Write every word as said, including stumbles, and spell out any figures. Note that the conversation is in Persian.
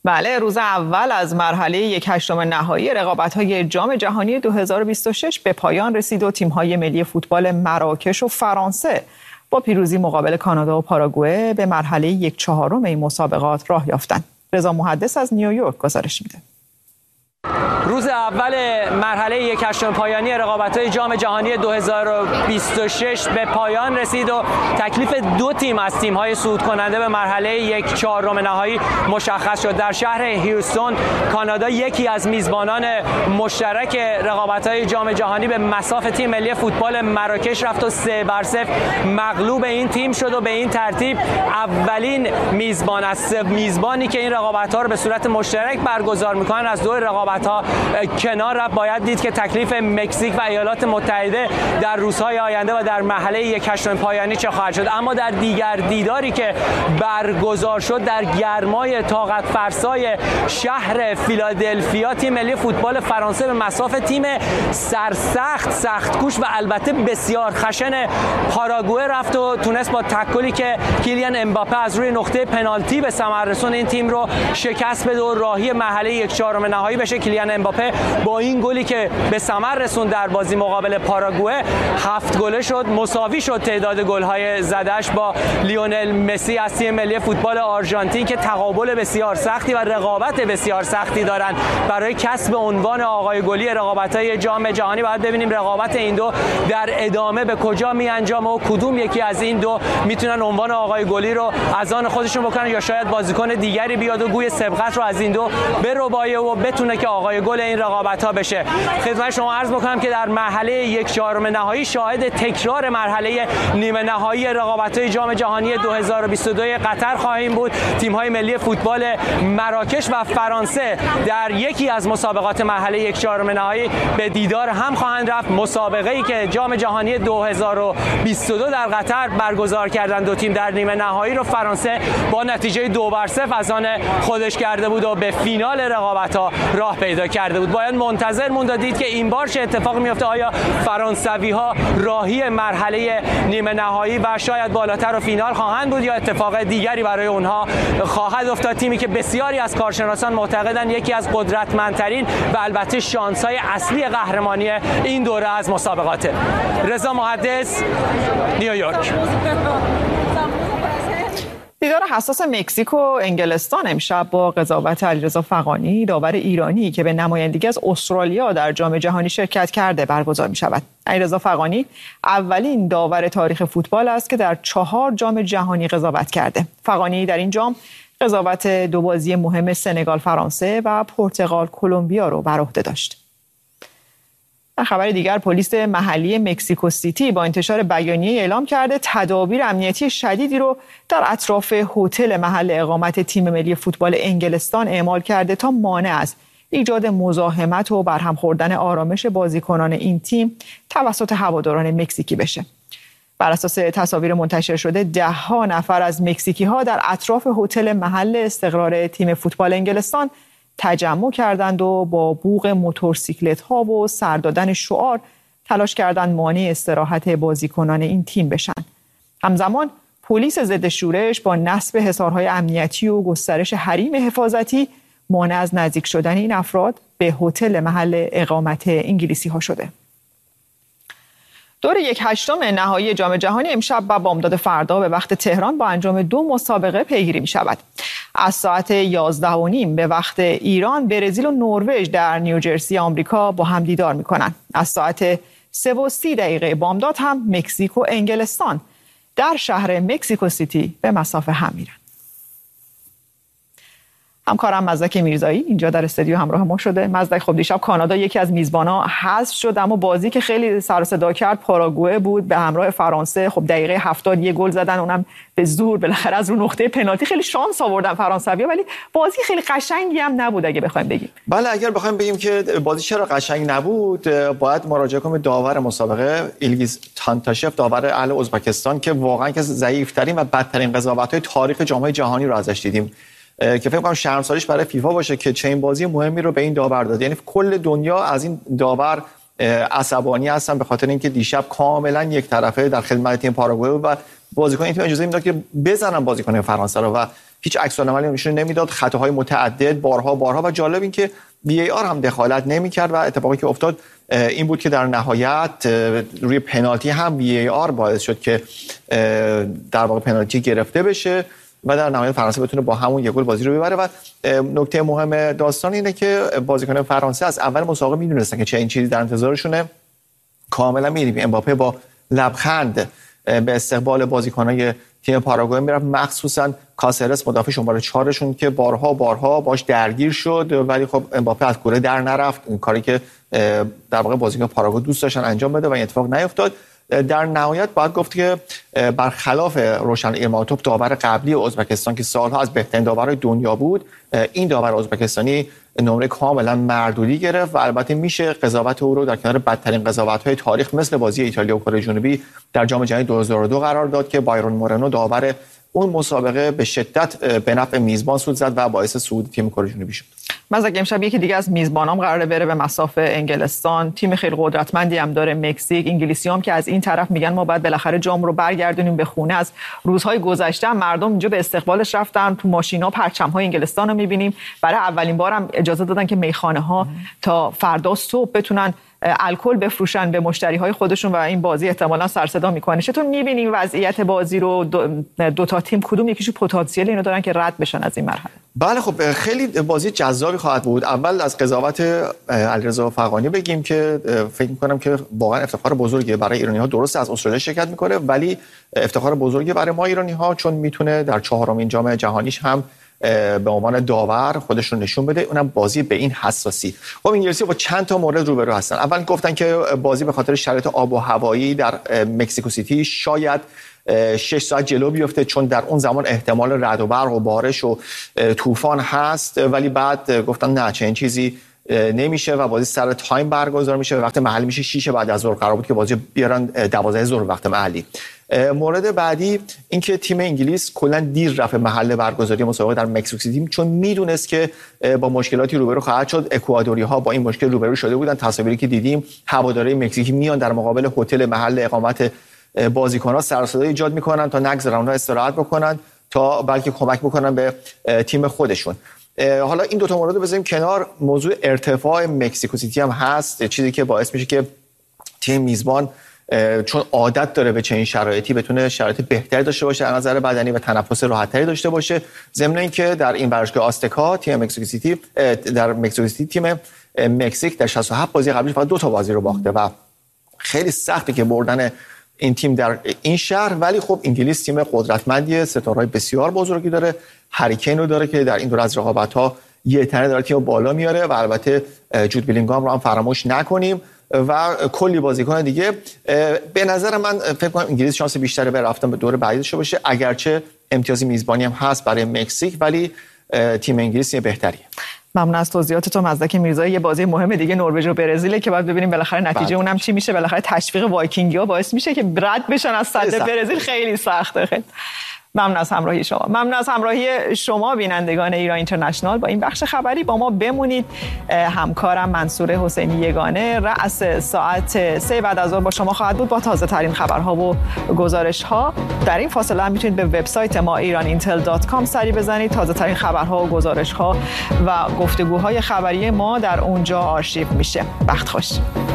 بله، روز اول از مرحله یک هشتم نهایی رقابت‌های جام جهانی دو هزار و بیست و شش به پایان رسید و تیم‌های ملی فوتبال مراکش و فرانسه با پیروزی مقابل کانادا و پاراگوئه به مرحله یک چهارم این مسابقات راه یافتند. رضا محدث از نیویورک گزارش میده. روز اول مرحله یک هشتم پایانی رقابت‌های جام جهانی دو هزار و بیست و شش به پایان رسید و تکلیف دو تیم از تیم‌های صعود کننده به مرحله یک چهارم نهایی مشخص شد. در شهر هیوستون کانادا یکی از میزبانان مشترک رقابت‌های جام جهانی به مصاف تیم ملی فوتبال مراکش رفت و سه بر صفر مغلوب این تیم شد و به این ترتیب اولین میزبان از سه میزبانی که این رقابت‌ها رو به صورت مشترک برگزار می‌کنن از دو رقابت‌ها کنار رفت. باید دید که تکلیف مکزیک و ایالات متحده در روزهای آینده و در مرحله یک هشتم پایانی چه خواهد شد. اما در دیگر دیداری که برگزار شد در گرمای طاقت فرسای شهر فیلادلفیا، تیم ملی فوتبال فرانسه به مصاف تیم سرسخت سختکوش و البته بسیار خشن پاراگوئه رفت و تونست با تکلی که کیلیان امباپه از روی نقطه پنالتی به ثمر رسون این تیم رو شکست بده و راهی مرحله یک چهارم نهایی بشه. کیلیان امباپه با این گلی که به ثمر رسوند در بازی مقابل پاراگوئه هفت گله شد، مساوی شد تعداد گل‌های زده‌اش با لیونل مسی از تیم ملی فوتبال آرژانتین که تقابل بسیار سختی و رقابت بسیار سختی دارند برای کسب عنوان آقای گلی رقابت‌های جام جهانی. باید ببینیم رقابت این دو در ادامه به کجا می‌انجامه و کدوم یکی از این دو میتونن عنوان آقای گلی رو از آن خودشون بکنن یا شاید بازیکن دیگری بیاد و گوی سبقت رو از این دو بربایه و بتونه که آقای گل این رقابت‌ها بشه. خدمت شما عرض بکنم که در مرحله یک چهارم نهایی شاهد تکرار مرحله نیمه نهایی رقابت‌های جام جهانی دو هزار و بیست و دو قطر خواهیم بود. تیم‌های ملی فوتبال مراکش و فرانسه در یکی از مسابقات مرحله یک چهارم نهایی به دیدار هم خواهند رفت. مسابقه‌ای که جام جهانی دو هزار و بیست و دو در قطر برگزار کردند دو تیم در نیمه نهایی رو فرانسه با نتیجه دو بر صفر از آن خودش کرده بود و به فینال رقابت‌ها راه پیدا کرده بود. باید منتظر موند دید که این بار چه اتفاقی میفته. آیا فرانسوی‌ها راهی مرحله نیمه نهایی و شاید بالاتر و فینال خواهند بود یا اتفاق دیگری برای اونها خواهد افتاد؟ تیمی که بسیاری از کارشناسان معتقدند یکی از قدرتمندترین و البته شانس‌های اصلی قهرمانی این دوره از مسابقاته. رضا محدث، نیویورک. دیدار حساس مکزیک و انگلستان امشب با قضاوت علیرضا فغانی، داور ایرانی که به نمایندگی از استرالیا در جام جهانی شرکت کرده برگزار می شود. علیرضا فغانی اولین داور تاریخ فوتبال است که در چهار جام جهانی قضاوت کرده. فغانی در این جام قضاوت دو بازی مهم سنگال فرانسه و پرتغال کلمبیا رو بر عهده داشت. در خبر دیگر پلیس محلی مکزیکو سیتی با انتشار بیانیه اعلام کرده تدابیر امنیتی شدیدی رو در اطراف هتل محل اقامت تیم ملی فوتبال انگلستان اعمال کرده تا مانع از ایجاد مزاحمت و برهم خوردن آرامش بازیکنان این تیم توسط هواداران مکزیکی بشه. بر اساس تصاویر منتشر شده ده ها نفر از مکزیکی ها در اطراف هتل محل استقرار تیم فوتبال انگلستان تجمع کردند و با بوق موتورسیکلت ها و سر دادن شعار تلاش کردند مانع استراحت بازیکنان این تیم بشن. همزمان پلیس ضد شورش با نصب حصارهای امنیتی و گسترش حریم حفاظتی مانع از نزدیک شدن این افراد به هتل محل اقامت انگلیسی ها شده. دور یک هشتم نهایی جام جهانی امشب و بامداد فردا به وقت تهران با انجام دو مسابقه پیگیری می شود. از ساعت یازده و نیم به وقت ایران برزیل و نروژ در نیوجرسی آمریکا با هم دیدار می کنند. از ساعت سه و سی دقیقه بامداد هم مکزیک و انگلستان در شهر مکزیکو سیتی به مسافه هم میرن. همکارم مزدک میرزایی اینجا در استودیو همراه ما شده. مزدک، خب دیشب کانادا یکی از میزبان‌ها حذف شد، اما بازی که خیلی سر و صدا کرد پاراگوئه بود به همراه فرانسه. خب دقیقه هفتاد یک گل زدن، اونم به زور، بالاخره از رو نقطه پنالتی. خیلی شانس آوردن فرانسوی‌ها، ولی بازی خیلی قشنگی هم نبود اگه بخوایم بگیم. بله، اگر بخوایم بگیم که بازی چرا قشنگ نبود، باید مراجعه کنیم به داور مسابقه ایلگیز تانتاشف، داور اهل ازبکستان که واقعا که ضعیف‌ترین و بدترین قضاوت‌های تاریخ جام جهانی رو ازش دیدیم که فکر کنم شرمساریش برای فیفا باشه که چنین بازی مهمی رو به این داور داد. یعنی کل دنیا از این داور عصبانی هستن به خاطر اینکه دیشب کاملا یک طرفه در خدمت تیم پاراگوئه و بازیکن این تیم اجازه میداد که بزنن بازیکن فرانسه رو و هیچ عکس العملی نشون نمیداد، خطاهای متعدد بارها بارها و جالب این که وی ای آر هم دخالت نمی‌کرد و اتفاقی که افتاد این بود که در نهایت روی پنالتی هم وی ای آر باعث شد که در واقع پنالتی گرفته بشه و در نهایت فرانسه بتونه با همون یک گل بازی رو ببره. و نکته مهم داستان اینه که بازیکنان فرانسه از اول مسابقه میدونستن که چه این چیزی در انتظارشونه. کاملا می‌بینیم امباپه با لبخند به استقبال بازیکنان تیم پاراگوئه میرفت، مخصوصا کاسرس مدافع شماره چهارشون که بارها بارها باش درگیر شد، ولی خب امباپه از کوره در نرفت، این کاری که در واقع بازیکن پاراگوئه دوست داشتن انجام بده و این اتفاق نیفتاد. در نهایت باید گفت که برخلاف روشن ایرماتوف داور قبلی ازبکستان که سالها از بهترین داورهای دنیا بود، این داور ازبکستانی نمره کاملا مردودی گرفت و البته میشه قضاوت او رو در کنار بدترین قضاوت‌های تاریخ مثل بازی ایتالیا و کره جنوبی در جام جهانی دو هزار و دو قرار داد که بایرون مورنو داور اون مسابقه به شدت به نفع میزبان سود زد و باعث صعود تیم کره جنوبی شد. مزاق امشب یکی دیگه از میزبانام قراره بره به مصاف انگلستان. تیم خیلی قدرتمندی هم داره مکزیک. انگلیسیام که از این طرف میگن ما باید بالاخره جام رو برگردونیم به خونه. از روزهای گذشته مردم اینجا به استقبالش رفتن، تو ماشینا پرچم‌های انگلستان رو می‌بینیم. برای اولین بار هم اجازه دادن که میخانه‌ها تا فردا صبح بتونن الکل بفروشن به مشتریهای خودشون و این بازی احتمالاً سر صدا میکنه. چطور می‌بینیم وضعیت بازی رو؟ دو, دو تا تیم کدوم یکیشون پتانسیل اینو دارن که رد بشن از این مرحله؟ بله خب خیلی بازی جذابی خواهد بود. اول از قضاوت علیرضا فغانی بگیم که فکر می‌کنم که واقعا افتخار بزرگی برای ایرانی‌ها، درست از استرالیا شرکت می‌کنه ولی افتخار بزرگی برای ما ایرانی‌ها، چون میتونه در چهارمین جام جهانیش هم به عنوان داور خودش رو نشون بده، اونم بازی به این حساسی. خب انگلیسی با چند تا مورد روبرو هستن. اول گفتن که بازی به خاطر شرایط آب و هوایی در مکزیکو سیتی شاید شش ساعت جلو بیفته، چون در اون زمان احتمال رعد و برق و بارش و طوفان هست، ولی بعد گفتن نه چنین چیزی نمیشه و بازی سر تایم برگزار میشه. وقت محلی میشه شش بعد از ظهر، قرار بود که بازی بیارن دوازده ظهر وقت محلی. مورد بعدی اینکه تیم انگلیس کلا دیر رفت محل برگزاری مسابقه در مکزیکو سیتی، چون میدونست که با مشکلاتی روبرو خواهد شد. اکوادوری ها با این مشکل روبرو شده بودن. تصاویری که دیدیم هواداری مکزیکی میان در مقابل هتل محل اقامت بازیکن‌ها سر و صدا ایجاد میکنن تا نگذارن اونها استراحت بکنن، تا بلکه کمک بکنن به تیم خودشون. حالا این دو تا مورد رو بذاریم کنار. موضوع ارتفاع مکزیکو سیتی هم هست، چیزی که باعث میشه که تیم میزبان چون عادت داره به چنین شرایطی بتونه شرایط بهتری داشته باشه از نظر بدنی و تنفس راحت‌تری داشته باشه. ضمن اینکه در این ورزشگاه آستکا تیم مکزیکو سیتی در مکزیکو سیتی تیم مکزیک در شصت و هفت بازی قبلی فقط دو تا بازی رو باخته و خیلی سخته که بردن این تیم در این شهر. ولی خب انگلیس تیم قدرتمندیه، ستاره‌های بسیار بزرگی داره، هری کین رو داره که در این دور از رقابت‌ها یه تنه داره تیم بالا میاره و البته جود بلینگهام رو هم فراموش نکنیم و کلی بازیکن دیگه. به نظر من فکر کنم انگلیس شانس بیشتری برای رفتن به دور بعدی داشته باشه، اگرچه امتیاز میزبانی هم هست برای مکزیک، ولی تیم انگلیس بهتریه. ممنون از توضیحاتتون مزدک میرزایی. یه بازی مهم دیگه نروژ و برزیل که باید ببینیم بالاخره نتیجه اونم چی میشه. بالاخره تشویق وایکینگیا باعث میشه که رد بشن از صد برزیل. خیلی سخته. خیلی ممنون از همراهی شما. ممنون از همراهی شما بینندگان ایران اینترنشنال. با این بخش خبری با ما بمونید. همکارم منصور حسینی یگانه رأس ساعت سه بعد از ظهر با شما خواهد بود با تازه ترین خبرها و گزارش ها. در این فاصله هم میتونید به وبسایت ما ایران اینتل دات کام سری بزنید. تازه ترین خبرها و گزارش ها و گفتگوهای خبری ما در اونجا آرشیو میشه. وقت خوش.